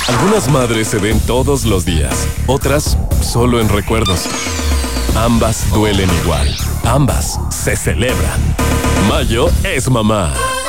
Algunas madres se ven todos los días, otras solo en recuerdos. Ambas duelen igual, ambas se celebran. Mayo es mamá.